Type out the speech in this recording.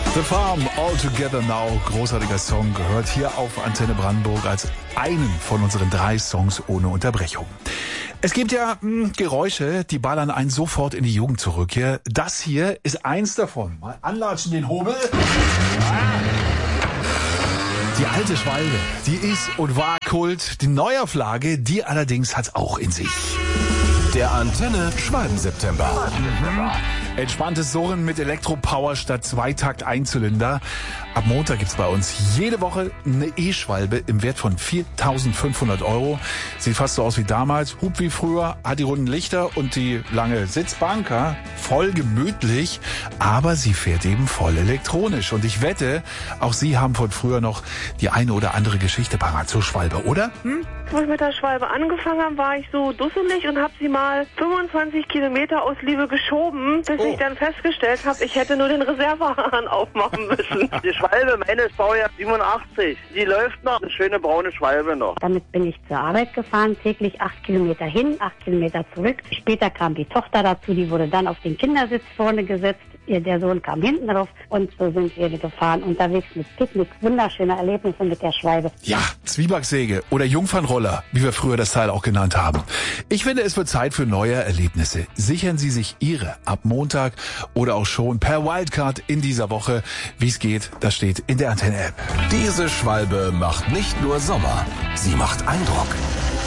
The Farm, All Together Now, großartiger Song, gehört hier auf Antenne Brandenburg als einen von unseren 3 Songs ohne Unterbrechung. Es gibt ja Geräusche, die ballern einen sofort in die Jugend zurück. Hier, das hier ist eins davon. Mal anlatschen den Hobel. Die alte Schwalbe, die ist und war Kult. Die Neuauflage, die allerdings hat's auch in sich. Der Antenne Schwalben-September. Entspanntes Surren mit Elektropower statt Zweitakt Einzylinder. Ab Montag gibt's bei uns jede Woche eine E-Schwalbe im Wert von 4.500 €. Sieht fast so aus wie damals, hupt wie früher, hat die runden Lichter und die lange Sitzbank, ja, voll gemütlich, aber sie fährt eben voll elektronisch. Und ich wette, auch Sie haben von früher noch die eine oder andere Geschichte parat zur Schwalbe, oder? Wo ich mit der Schwalbe angefangen habe, war ich so dusselig und habe sie mal 25 Kilometer aus Liebe geschoben, bis ich dann festgestellt habe, ich hätte nur den Reservehahn aufmachen müssen. Die Schwalbe, meine ist Baujahr 87. Die läuft noch, eine schöne braune Schwalbe noch. Damit bin ich zur Arbeit gefahren, täglich 8 Kilometer hin, 8 Kilometer zurück. Später kam die Tochter dazu, die wurde dann auf den Kindersitz vorne gesetzt. Der Sohn kam hinten drauf und so sind wir gefahren, unterwegs mit Picknick. Wunderschöne Erlebnisse mit der Schwalbe. Ja, Zwiebacksäge oder Jungfernroller, wie wir früher das Teil auch genannt haben. Ich finde, es wird Zeit für neue Erlebnisse. Sichern Sie sich Ihre ab Montag oder auch schon per Wildcard in dieser Woche. Wie es geht, das steht in der Antenne-App. Diese Schwalbe macht nicht nur Sommer, sie macht Eindruck.